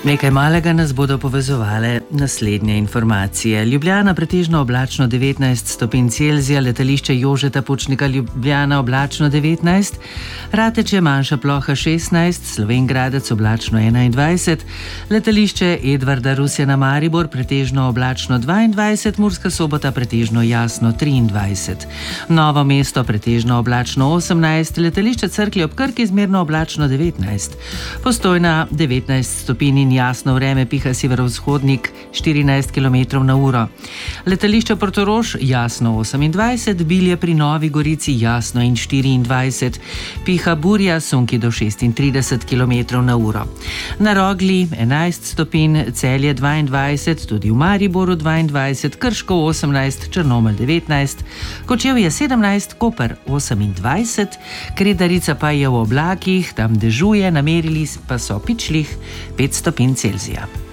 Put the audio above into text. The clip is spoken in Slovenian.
Nekaj malega nas bodo povezovale naslednje informacije. Ljubljana pretežno oblačno 19 stopinj Celzija, letališče Jožeta Pučnika Ljubljana oblačno 19, Rateče manjša ploha 16, Slovenj Gradec oblačno 21, letališče Edvarda Rusjana Maribor pretežno oblačno 22, Murska Sobota pretežno jasno 23, Novo mesto pretežno oblačno 18, letališče Cerklje ob Krki zmerno oblačno 19, Postojna 19 stopinj in jasno vreme, piha severovzhodnik 14 km/h. Letališče Portorož jasno 28, Bilje pri Novi Gorici jasno in 24, piha burja, sunki do 36 km/h. Na Rogli 11 stopinj, Celje 22, tudi v Mariboru 22, Krško 18, Črnomelj 19, Kočevje 17, Koper 28, Kredarica pa je v oblakih, tam dežuje, namerili pa so pičlih 5 stopinj Celzija.